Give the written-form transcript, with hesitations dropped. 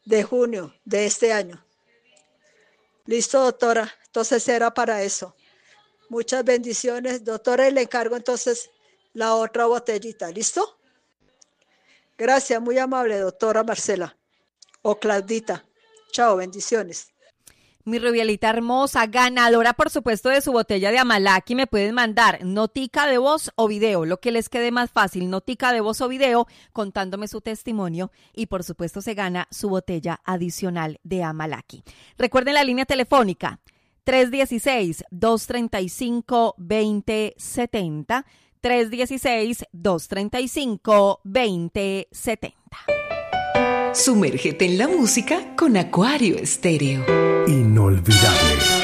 de junio de este año. Listo, doctora. Entonces era para eso. Muchas bendiciones, doctora, y le encargo entonces la otra botellita. ¿Listo? Gracias, muy amable, doctora Marcela o Claudita. Chao, bendiciones. Mi Rubielita hermosa, ganadora por supuesto de su botella de Amalaki, me pueden mandar notica de voz o video, lo que les quede más fácil, notica de voz o video, contándome su testimonio y por supuesto se gana su botella adicional de Amalaki. Recuerden la línea telefónica 316-235-2070, 316-235-2070. Sumérgete en la música con Acuario Estéreo. Inolvidable.